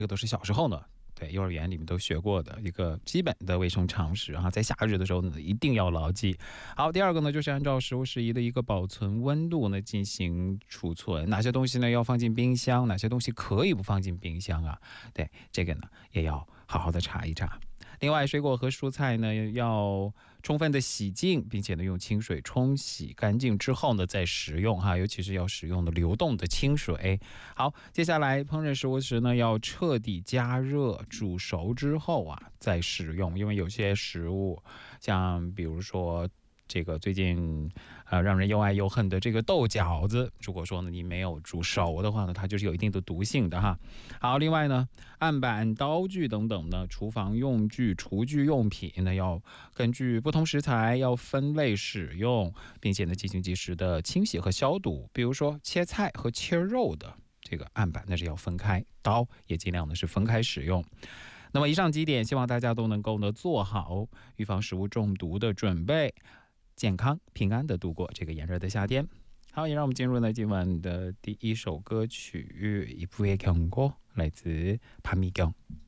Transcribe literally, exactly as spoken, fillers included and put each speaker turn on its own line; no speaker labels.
这个都是小时候呢，对幼儿园里面都学过的一个基本的卫生常识啊，在夏日的时候呢，一定要牢记。好，第二个呢，就是按照食物适宜的一个保存温度呢进行储存，哪些东西呢要放进冰箱，哪些东西可以不放进冰箱啊？对，这个呢也要好好的查一查。另外，水果和蔬菜呢要充分的洗净，并且呢用清水冲洗干净之后呢再食用哈，尤其是要使用的流动的清水。好，接下来烹饪食物时呢要彻底加热煮熟之后啊再食用，因为有些食物像比如说这个最近呃让人又爱又恨的这个豆饺子，如果说呢你没有煮熟的话呢，它就是有一定的毒性的哈。好，另外呢，案板、刀具等等呢，厨房用具、厨具用品呢，要根据不同食材要分类使用，并且呢进行及时的清洗和消毒。比如说切菜和切肉的这个案板那是要分开，刀也尽量的是分开使用。那么以上几点，希望大家都能够呢做好预防食物中毒的准备，健康平安的度过这个炎热的夏天。好，也让我们进入呢今晚的第一首歌曲《이브의 경고》，来自潘米경。